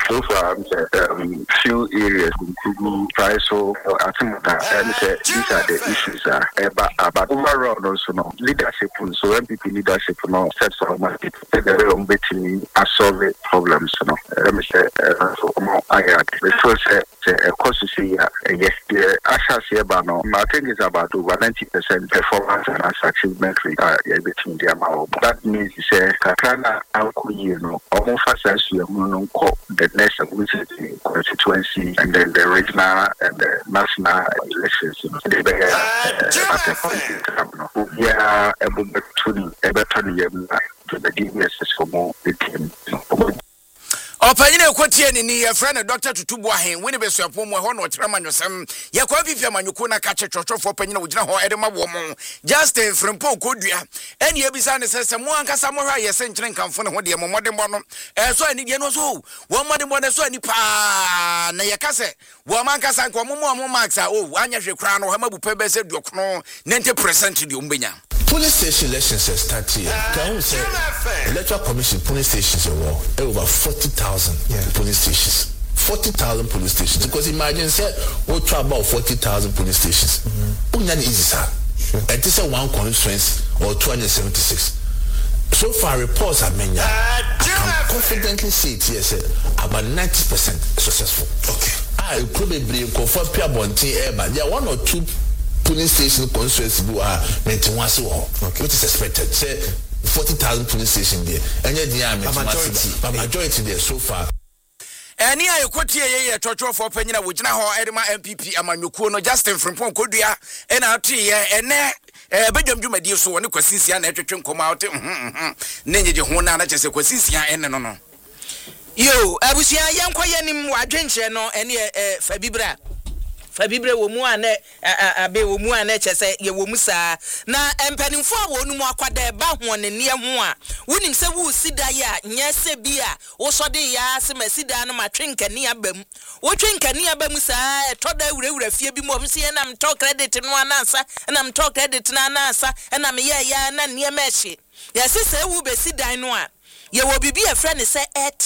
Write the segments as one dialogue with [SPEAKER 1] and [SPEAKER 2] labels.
[SPEAKER 1] So far, few areas including price of Atimota, and these are the issues. But overall, also no leadership. So MPP leadership, no sets of my people take their own betting and solve problems. No, let me say, I had the first course to see yes, the Asha Siebano. I think is about over 90% performance and achievement rate between the amount. That means Kakana Alku, almost as you the next constituency and then the regional and the national elections. Yeah, to the DBS for more team.
[SPEAKER 2] Opanyine kwotie ni ye friend Dr. Tutubu ahen we ne beso apom ho no trama nyosem ye kwa fifia manyuko na ka chechotofo opanyine wogina ho edema wo mo Justin Frimpo kodua ene ebisa ne sese mo ankasa mo hwa ye se nkyere nkamfo ne ho de mo modembo no so ani de no so wo modembo ne so ani pa na ye kase wo mankasa nko mo max anya hwe kra no ha mabupa be se duokono 90% de umbenya.
[SPEAKER 3] Police station elections start here. Can you say electoral commission police stations are over 40,000 police stations. 40,000 police stations. Because imagine say we try about 40,000 police stations. Only easy sir. And this is one constituency or 276. So far reports are many. I can confidently say it here say about 90% successful. Okay. I probably confirm Pierre Bonti but there are one or two police station constituency who are maintained which is expected. Say 40,000 police station there. And yet the majority there so far.
[SPEAKER 2] Eni ayekotie ye twotwo for panyina wogina ho edema MPP amanyuko no Justin Frimpon kodua ena ati ye ene bedwamdwumadi so woni kwasisia na etwetwe nkoma ot nenyeje ho na chese kwasisia ene no yo abusia yankwaye nim wadwenche no ene Fabibre wo mu ane abe wo mu ane chese ye wo mu saa na empanimfo a wonu mu akwada ba ho ne ne ho a wonim se wo sida ya nya se bi a wo so de ya se masida no matwenkani abam wo twenkani abam saa etoda wurewura fie bi mo se na mto credit no anansa na mto credit na anansa na me ya na ne meche ya se se wo be sidan no a ye wo bibi e frɛ ne se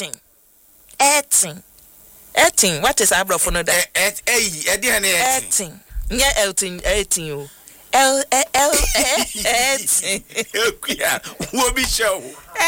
[SPEAKER 2] 18 what is abro for no that Elton nya Elton 18 o L 18
[SPEAKER 4] wo bi show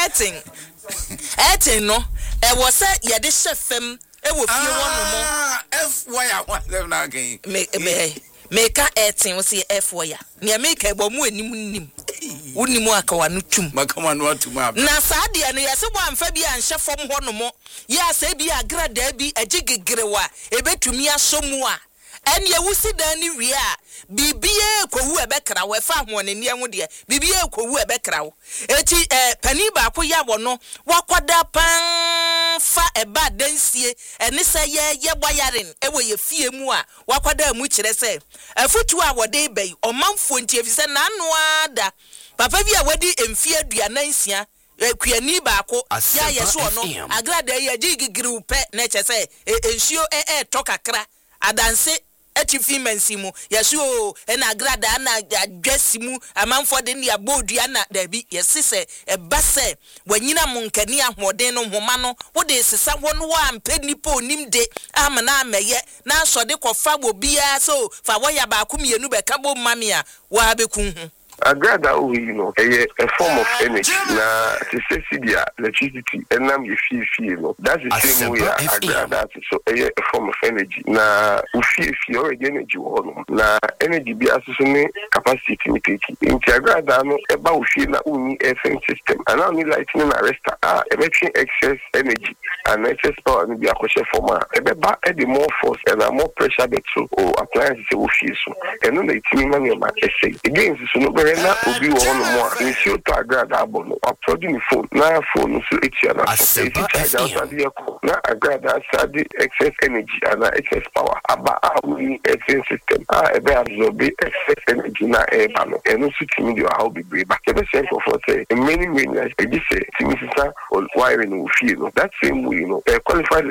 [SPEAKER 2] 18 no e wo se ye de chefem e wo fie wono mo
[SPEAKER 4] F wire what them na again
[SPEAKER 2] make 18 wo se F wire nya make e bo mu anim wonimu aka wanu tum
[SPEAKER 4] makama no atum ab
[SPEAKER 2] na saade no yese bo amfa bi anhye fom ho no mo ya se bi agrada bi agigegrewa ebetumi asomu a ene yewusi dan ni wi a bibie kowu ebekra wo fa ho ne ne hu de bibie kowu ebekra wo eti pani ba ko ya wo no wakwada pan fa eba dansie ene se ye boyaren ewo ye fie mu a wakwada mu kire se afutu a wo de bai omanfo ntie fi se na no ada papa bi a wadi emfie aduanansia kuani ba ko ya yeso no agrada ye gigigiri pe na chese ensuo tokakra adanse etifi mansimu yeso na agrada na adwasimu amanfo de ne abodua na dabi yesise ebase wanyina munkani ahoden no homa no wode sesa wono wa ampenipo onimde amana ameye na asode kofa bobia so fa woya ba ko mienu be kabo mamia wa bekun hu
[SPEAKER 1] agrada a form of energy na the electricity and nam you feel that's the same way agrada so a form of energy na ufi already energy na energy be associated capacity to take in agrada no eba ufi na uni FM system and now need lightning arrest emission excess energy and excess power and be akoshe form eba the more force and more pressure that so appliances ufi so and no the team man ma say again so no na obi wo no mo a nsi o to agrada abono apodi ni phone na phone so etia na so na agrada sadi excess energy and excess power aba we excess system ebe absorb excess energy na eba no eno so timi do how be brave ba ke be say for say many e say timi sisa wiring no feel no that same way qualified